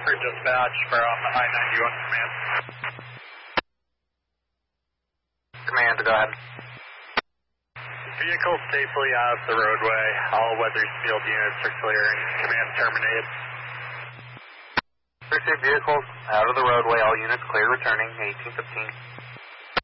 for dispatch from I-91 Command. Command, go ahead. Vehicle safely out of the roadway. All Weathersfield units are clear and command terminated. Received vehicles out of the roadway. All units clear, returning 1815.